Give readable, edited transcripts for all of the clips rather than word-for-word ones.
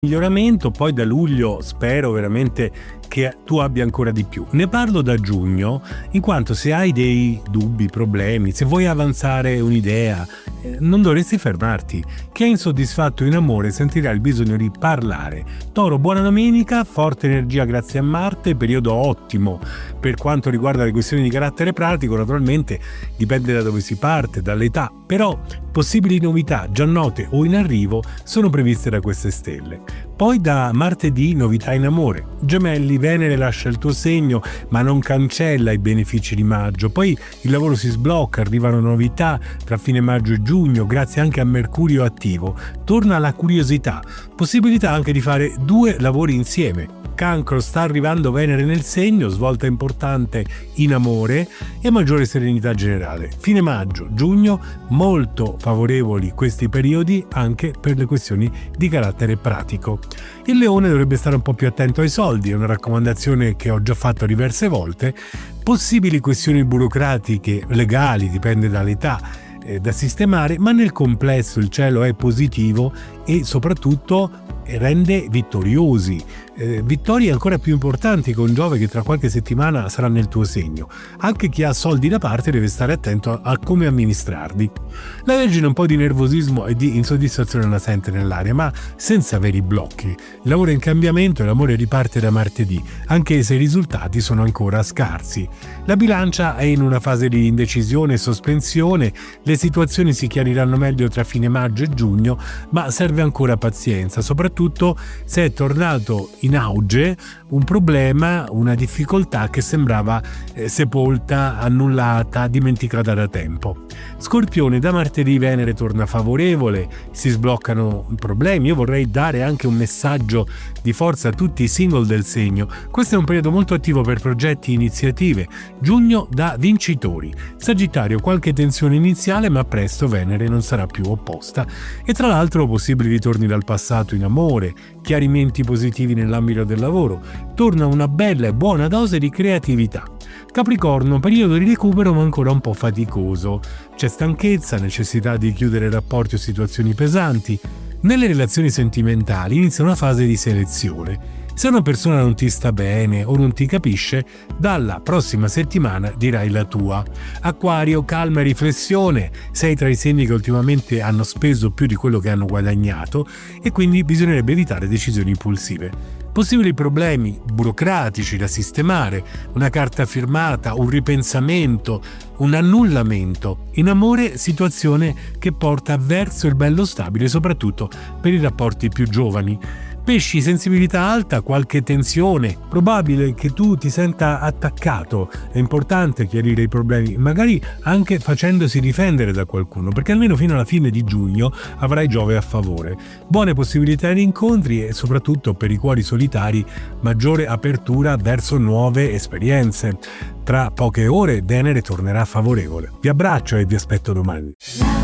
miglioramento, poi da luglio spero veramente che tu abbia ancora di più. Ne parlo da giugno, in quanto se hai dei dubbi, problemi, se vuoi avanzare un'idea, non dovresti fermarti. Chi è insoddisfatto in amore sentirà il bisogno di parlare. Toro, buona domenica, forte energia grazie a Marte, periodo ottimo per quanto riguarda le questioni di carattere pratico, naturalmente dipende da dove si parte, dall'età, però possibili novità già note o in arrivo sono previste da queste stelle. Poi da martedì novità in amore. Gemelli, Venere lascia il tuo segno ma non cancella i benefici di maggio. Poi il lavoro si sblocca, arrivano novità tra fine maggio e giugno, grazie anche a Mercurio attivo. Torna la curiosità, possibilità anche di fare 2 lavori insieme. Cancro, sta arrivando Venere nel segno, svolta importante in amore e maggiore serenità generale. Fine maggio, giugno, molto favorevoli questi periodi anche per le questioni di carattere pratico. Il Leone dovrebbe stare un po' più attento ai soldi, è una raccomandazione che ho già fatto diverse volte. Possibili questioni burocratiche, legali, dipende dall'età, da sistemare, ma nel complesso il cielo è positivo e soprattutto rende vittoriosi, vittorie ancora più importanti con Giove che tra qualche settimana sarà nel tuo segno. Anche chi ha soldi da parte deve stare attento a come amministrarli. La Vergine un po' di nervosismo e di insoddisfazione la sente nell'aria, ma senza veri blocchi. Il lavoro è in cambiamento e l'amore riparte da martedì, anche se i risultati sono ancora scarsi. La Bilancia è in una fase di indecisione e sospensione, le situazioni si chiariranno meglio tra fine maggio e giugno, ma serve ancora pazienza, soprattutto se è tornato in auge un problema, una difficoltà che sembrava sepolta, annullata, dimenticata da tempo. Scorpione, da martedì Venere torna favorevole, si sbloccano problemi. Io vorrei dare anche un messaggio di forza a tutti i single del segno. Questo è un periodo molto attivo per progetti e iniziative. Giugno da vincitori. Sagittario, qualche tensione iniziale, ma presto Venere non sarà più opposta. E tra l'altro possibili ritorni dal passato in amore, chiarimenti positivi nell'ambito del lavoro. Torna una bella e buona dose di creatività. Capricorno, periodo di recupero ma ancora un po' faticoso. C'è stanchezza, necessità di chiudere rapporti o situazioni pesanti. Nelle relazioni sentimentali inizia una fase di selezione. Se una persona non ti sta bene o non ti capisce, dalla prossima settimana dirai la tua. Acquario, calma e riflessione. Sei tra i segni che ultimamente hanno speso più di quello che hanno guadagnato e quindi bisognerebbe evitare decisioni impulsive. Possibili problemi burocratici da sistemare, una carta firmata, un ripensamento, un annullamento. In amore, situazione che porta verso il bello stabile, soprattutto per i rapporti più giovani. Pesci, sensibilità alta, qualche tensione, probabile che tu ti senta attaccato, è importante chiarire i problemi, magari anche facendosi difendere da qualcuno, perché almeno fino alla fine di giugno avrai Giove a favore. Buone possibilità di incontri e soprattutto per i cuori solitari maggiore apertura verso nuove esperienze. Tra poche ore Venere tornerà favorevole. Vi abbraccio e vi aspetto domani.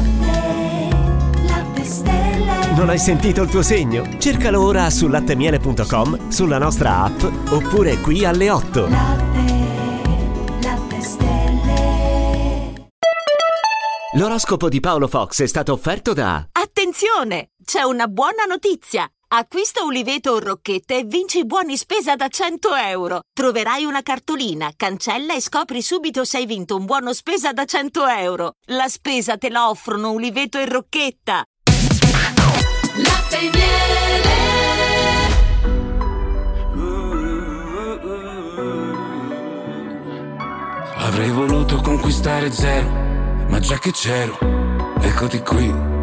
Non hai sentito il tuo segno? Cercalo ora su lattemiele.com, sulla nostra app oppure qui alle 8. Latte Stelle. L'oroscopo di Paolo Fox è stato offerto da... Attenzione! C'è una buona notizia! Acquista Uliveto o Rocchette e vinci buoni spesa da 100 euro. Troverai una cartolina, cancella e scopri subito se hai vinto un buono spesa da 100 euro. La spesa te la offrono Uliveto e Rocchetta. Latte e miele. Avrei voluto conquistare zero, ma già che c'ero, eccoti qui.